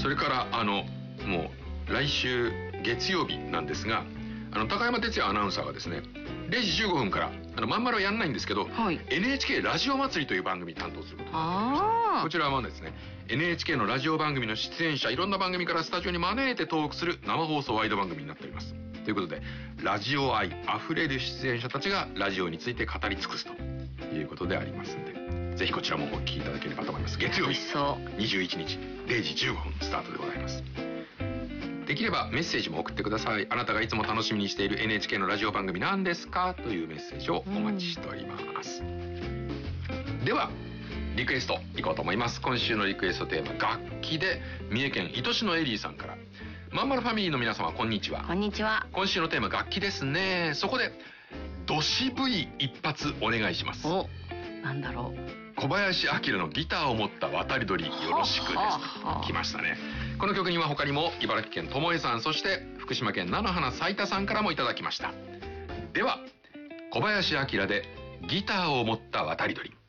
それからもう来週月曜日なんですが、高山哲也アナウンサーがですね、0時15分からまんまるはやんないんですけど、はい、NHK ラジオ祭りという番組に担当することになりました。こちらはですね、 NHK のラジオ番組の出演者、いろんな番組からスタジオに招いてトークする生放送ワイド番組になっております。ということで、ラジオ愛あふれる出演者たちがラジオについて語り尽くすということでありますので、ぜひこちらもお聞きいただければと思います。月曜日21日0時15分スタートでございます。できればメッセージも送ってください。あなたがいつも楽しみにしている NHK のラジオ番組なんですかというメッセージをお待ちしております。ではリクエストいこうと思います。今週のリクエストテーマ、楽器で、三重県糸市のエリーさんから。まんまるファミリーの皆様、こんにちは。 こんにちは。 今週のテーマ、楽器ですね。そこでど渋い一発お願いします。 お、なんだろう。 小林明のギターを持った渡り鳥よろしくです。来ましたね。この曲には他にも茨城県友江さん、そして福島県菜の花斉田さんからもいただきました。では小林明でギターを持った渡り鳥。